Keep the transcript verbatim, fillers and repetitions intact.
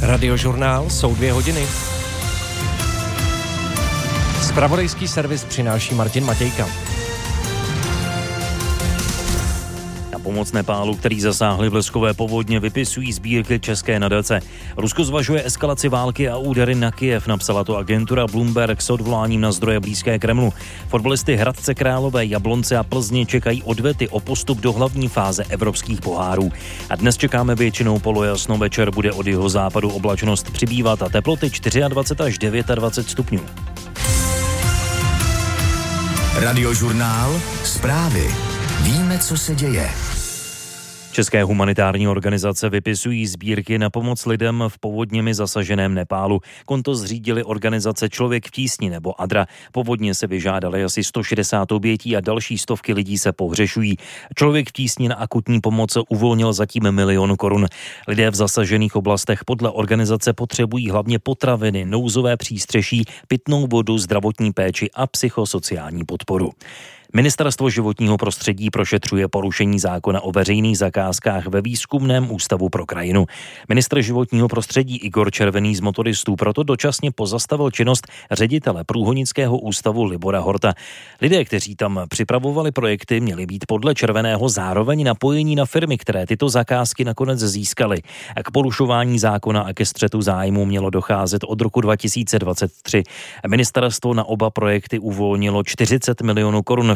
Radiožurnál jsou dvě hodiny. Zpravodajský servis přináší Martin Matějka. Na pomoc Nepálu, který zasáhly bleskové povodně, vypisují sbírky české nadace. Rusko zvažuje eskalaci války a údery na Kyjev, napsala to agentura Bloomberg s odvoláním na zdroje blízké Kremlu. Fotbalisty Hradce Králové, Jablonce a Plzně čekají odvety o postup do hlavní fáze evropských pohárů. A dnes čekáme většinou polojasno, večer bude od jihozápadu oblačnost přibývat a teploty dvacet čtyři až dvacet devět stupňů. Radiožurnál, zprávy. Víme, co se děje. České humanitární organizace vypisují sbírky na pomoc lidem v povodněmi zasaženém Nepálu. Konto zřídili organizace Člověk v tísni nebo Adra. Povodně se vyžádali asi sto šedesát obětí a další stovky lidí se pohřešují. Člověk v tísni na akutní pomoc uvolnil zatím milion korun. Lidé v zasažených oblastech podle organizace potřebují hlavně potraviny, nouzové přístřeší, pitnou vodu, zdravotní péči a psychosociální podporu. Ministerstvo životního prostředí prošetřuje porušení zákona o veřejných zakázkách ve Výzkumném ústavu pro krajinu. Ministr životního prostředí Igor Červený z Motoristů proto dočasně pozastavil činnost ředitele Průhonického ústavu Libora Horta. Lidé, kteří tam připravovali projekty, měli být podle Červeného zároveň napojení na firmy, které tyto zakázky nakonec získaly. K porušování zákona a ke střetu zájmu mělo docházet od roku dva tisíce dvacet tři. Ministerstvo na oba projekty uvolnilo čtyřicet milionů korun,